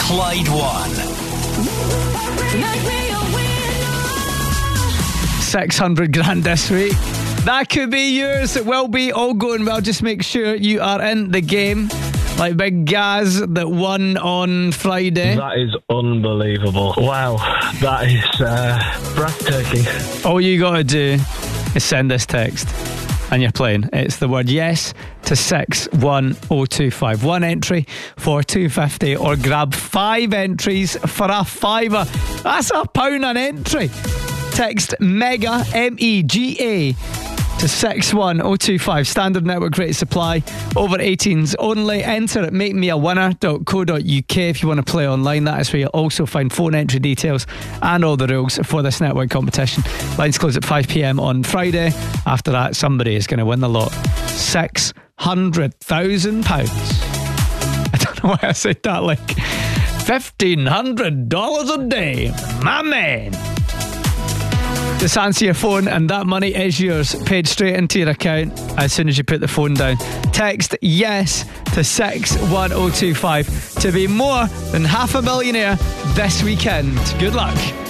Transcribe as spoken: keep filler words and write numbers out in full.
Clyde One. six hundred grand this week. That could be yours. It will be. All going well. Just make sure you are in the game. Like Big Gaz that won on Friday. That is unbelievable. Wow. That is uh, breathtaking. All you got to do is send this text and you're playing. It's the word yes to six one oh two five. One entry for two fifty, or grab five entries for a fiver. That's a pound an entry. Text MEGA, M E G A, to six one oh two five. Standard network rate supply. Over eighteens only. Enter at make me a winner dot co dot uk if you want to play online. That is where you'll also find phone entry details and all the rules for this network competition. Lines close at five p.m. on Friday. After that, somebody is going to win the lot. six hundred thousand pounds. I don't know why I said that like fifteen hundred dollars a day. My man. Just answer your phone and that money is yours, paid straight into your account as soon as you put the phone down. Text yes to six one oh two five to be more than half a millionaire this weekend. Good luck.